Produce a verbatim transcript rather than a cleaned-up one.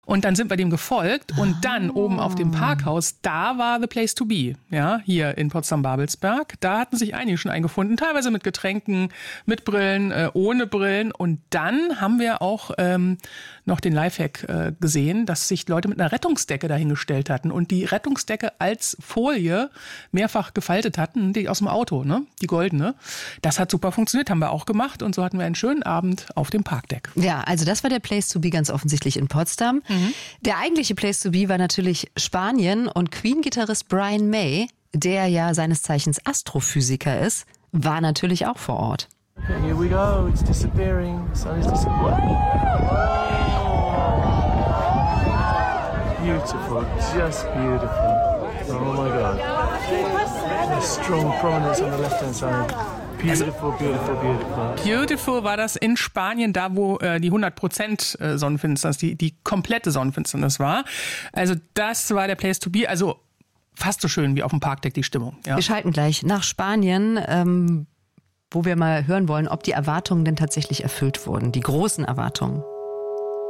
Und dann sind wir dem gefolgt und dann oben auf dem Parkhaus, da war the place to be, ja, hier in Potsdam-Babelsberg. Da hatten sich einige schon eingefunden, teilweise mit Getränken, mit Brillen, äh, ohne Brillen. Und dann haben wir auch ähm, noch den Lifehack äh, gesehen, dass sich Leute mit einer Rettungsdecke dahingestellt hatten und die Rettungsdecke als Folie mehrfach gefaltet hatten, die aus dem Auto, ne, die goldene. Das hat super funktioniert, haben wir auch gemacht und so hatten wir einen schönen Abend auf dem Parkdeck. Ja, also das war der Place to be ganz offensichtlich in Potsdam. Mhm. Der eigentliche Place to be war natürlich Spanien und Queen-Gitarrist Brian May, der ja seines Zeichens Astrophysiker ist, war natürlich auch vor Ort. Here we go, it's disappearing, the sun is disappearing. Beautiful, just beautiful. Oh my God. A strong prominence on the left-hand side. Beautiful, beautiful, beautiful. Beautiful war das in Spanien, da wo äh, die hundert Prozent Sonnenfinsternis, die, die komplette Sonnenfinsternis war. Also das war der Place to be, also fast so schön wie auf dem Parkdeck die Stimmung. Ja. Wir schalten gleich nach Spanien, ähm, wo wir mal hören wollen, ob die Erwartungen denn tatsächlich erfüllt wurden, die großen Erwartungen.